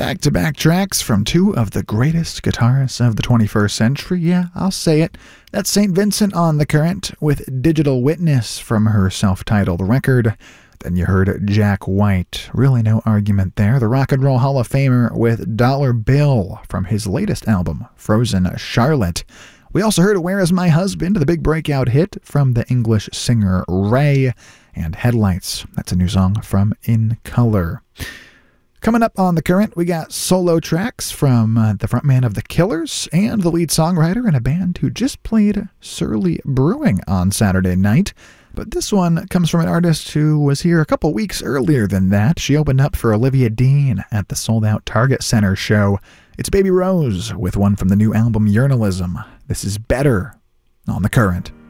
Back-to-back tracks from two of the greatest guitarists of the 21st century. Yeah, I'll say it. That's St. Vincent on the Current with Digital Witness from her self-titled record. Then you heard Jack White. Really no argument there. The Rock and Roll Hall of Famer with Dollar Bill from his latest album, Frozen Charlotte. We also heard Where Is My Husband, the big breakout hit from the English singer Ray, and Headlights. That's a new song from In Color. Coming up on The Current, we got solo tracks from the frontman of The Killers and the lead songwriter in a band who just played Surly Brewing on Saturday night. But this one comes from an artist who was here a couple weeks earlier than that. She opened up for Olivia Dean at the sold-out Target Center show. It's Baby Rose with one from the new album Journalism. This is Better on The Current.